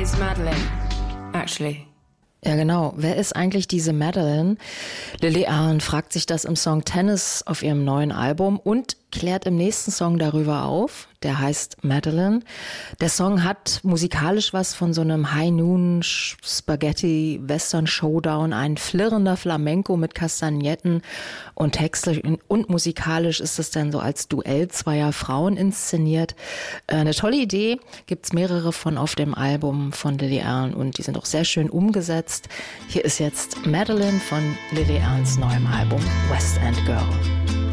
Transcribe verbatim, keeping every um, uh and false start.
is Madeline, actually? Ja, genau. Wer ist eigentlich diese Madeline? Lily Allen fragt sich das im Song Tennis auf ihrem neuen Album und klärt im nächsten Song darüber auf. Der heißt Madeline. Der Song hat musikalisch was von so einem High-Noon-Spaghetti-Western-Showdown, ein flirrender Flamenco mit Kastagnetten und textlich und musikalisch ist es dann so als Duell zweier Frauen inszeniert. Eine tolle Idee, gibt's mehrere von auf dem Album von Lily Allen und die sind auch sehr schön umgesetzt. Hier ist jetzt Madeline von Lily Allens neuem Album West End Girl.